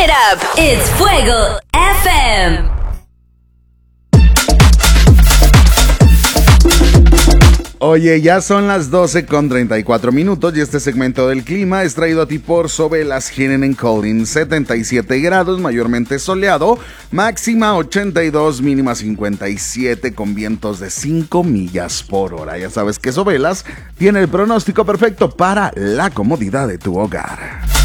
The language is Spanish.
it up. It's Fuego FM. Oye, ya son las 12:34 y este segmento del clima es traído a ti por Sobelas Heating & Cooling. 77 grados, mayormente soleado, máxima 82, mínima 57, con vientos de 5 millas por hora. Ya sabes que Sobelas tiene el pronóstico perfecto para la comodidad de tu hogar.